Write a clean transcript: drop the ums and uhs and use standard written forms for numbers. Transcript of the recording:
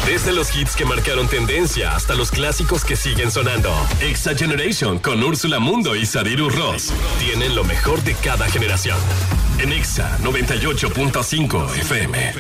Desde los hits que marcaron tendencia hasta los clásicos que siguen sonando. Exa Generation con Úrsula Mundo y Sadiru Ross tienen lo mejor de cada generación. En Exa 98.5 FM.